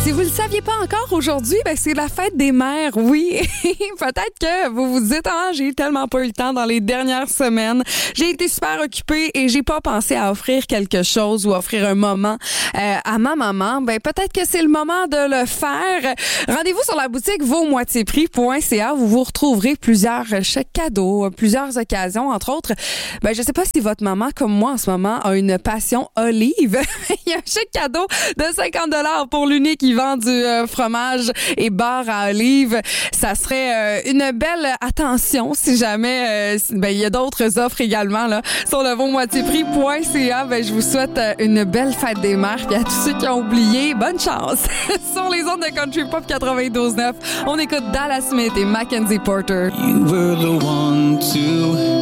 Si vous ne le saviez pas encore aujourd'hui, ben c'est la fête des mères, oui. Peut-être que vous vous dites « Ah, j'ai tellement pas eu le temps dans les dernières semaines. J'ai été super occupée et j'ai pas pensé à offrir quelque chose ou offrir un moment à ma maman. » Ben peut-être que c'est le moment de le faire. Rendez-vous sur la boutique vosmoitiesprix.ca. Vous vous retrouverez plusieurs chèques cadeaux, plusieurs occasions, entre autres. Ben je sais pas si votre maman, comme moi en ce moment, a une passion olive. Il y a un chèque cadeau de 50 $ pour l'unique qui vend du fromage et beurre à olive. Ça serait une belle attention si jamais ben il y a d'autres offres également là sur le vosmoitiesprix.ca. Ben je vous souhaite une belle fête des mères, puis à tous ceux qui ont oublié, bonne chance. Sur les ondes de Country Pop 92.9, on écoute Dallas Smith et Mackenzie Porter. You were the one to